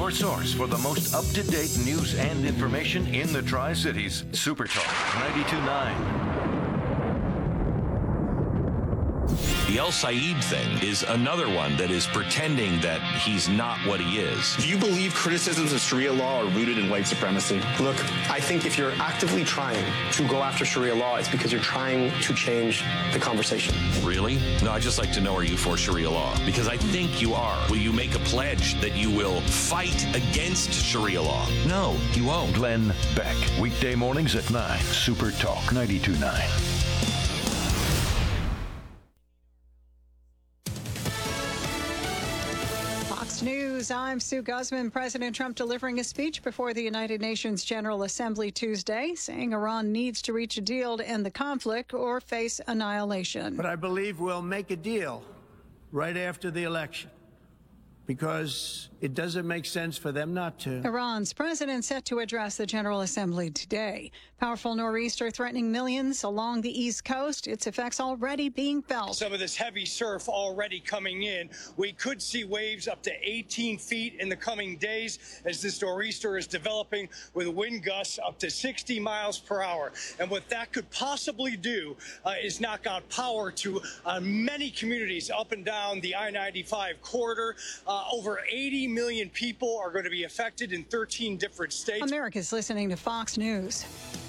your source for the most up-to-date news and information in the Tri-Cities. Super Talk 92.9. The El Sayed thing is another one that is pretending that he's not what he is. Do you believe criticisms of Sharia law are rooted in white supremacy? Look, I think if you're actively trying to go after Sharia law, it's because you're trying to change the conversation. Really? No, I'd just like to know, are you for Sharia law? Because I think you are. Will you make a pledge that you will fight against Sharia law? No, you won't. Glenn Beck, weekday mornings at 9. Super Talk 92.9. News. I'm Sue Guzman. President Trump delivering a speech before the United Nations General Assembly Tuesday, saying Iran needs to reach a deal to end the conflict or face annihilation. But I believe we'll make a deal right after the election, because it doesn't make sense for them not to. Iran's president set to address the General Assembly today. Powerful nor'easter threatening millions along the East Coast. Its effects already being felt. Some of this heavy surf already coming in. We could see waves up to 18 feet in the coming days as this nor'easter is developing with wind gusts up to 60 miles per hour. And what that could possibly do is knock out power to many communities up and down the I-95 corridor. Over 80 million people are going to be affected in 13 different states. America's listening to Fox News.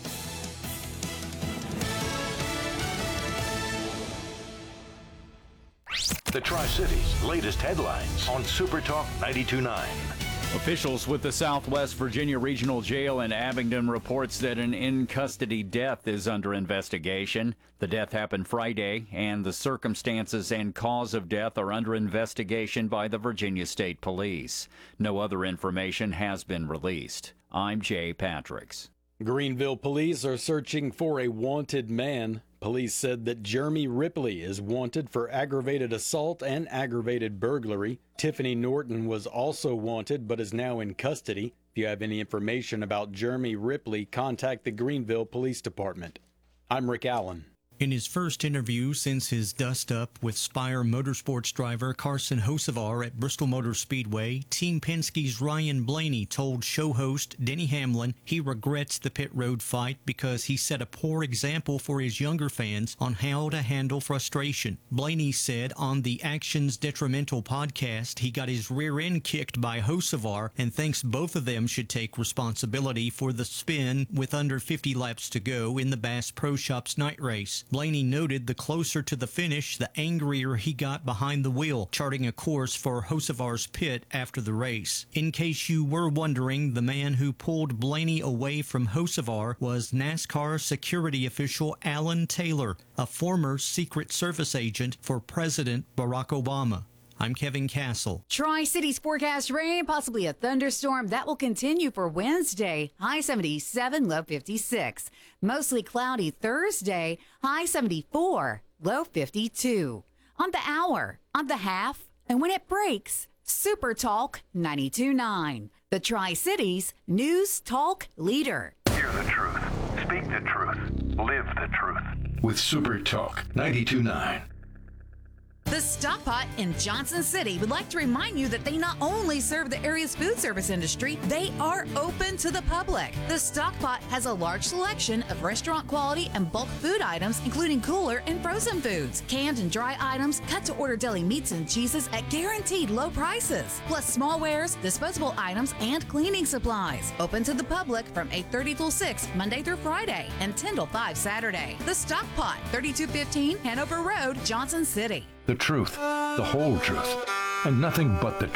The Tri-Cities' latest headlines on Super Talk 92.9. Officials with the Southwest Virginia Regional Jail in Abingdon reports that an in-custody death is under investigation. The death happened Friday, and the circumstances and cause of death are under investigation by the Virginia State Police. No other information has been released. I'm Jay Patricks. Greenville police are searching for a wanted man. Police said that Jeremy Ripley is wanted for aggravated assault and aggravated burglary. Tiffany Norton was also wanted but is now in custody. If you have any information about Jeremy Ripley, contact the Greenville Police Department. I'm Rick Allen. In his first interview since his dust-up with Spire Motorsports driver Carson Hocevar at Bristol Motor Speedway, Team Penske's Ryan Blaney told show host Denny Hamlin he regrets the pit road fight because he set a poor example for his younger fans on how to handle frustration. Blaney said on the Actions Detrimental podcast he got his rear end kicked by Hocevar and thinks both of them should take responsibility for the spin with under 50 laps to go in the Bass Pro Shops night race. Blaney noted the closer to the finish, the angrier he got behind the wheel, charting a course for Hocevar's pit after the race. In case you were wondering, the man who pulled Blaney away from Hocevar was NASCAR security official Alan Taylor, a former Secret Service agent for President Barack Obama. I'm Kevin Castle. Tri-Cities forecast rain, possibly a thunderstorm. That will continue for Wednesday. High 77, low 56. Mostly cloudy Thursday. High 74, low 52. On the hour, on the half, and when it breaks, Super Talk 92.9. The Tri-Cities News Talk leader. Hear the truth. Speak the truth. Live the truth. With Super Talk 92.9. The Stock Pot in Johnson City would like to remind you that they not only serve the area's food service industry, they are open to the public. The Stock Pot has a large selection of restaurant quality and bulk food items, including cooler and frozen foods, canned and dry items, cut-to-order deli meats and cheeses at guaranteed low prices, plus small wares, disposable items, and cleaning supplies. Open to the public from 8:30 till 6, Monday through Friday, and 10 till 5 Saturday. The Stock Pot, 3215 Hanover Road, Johnson City. The truth, the whole truth, and nothing but the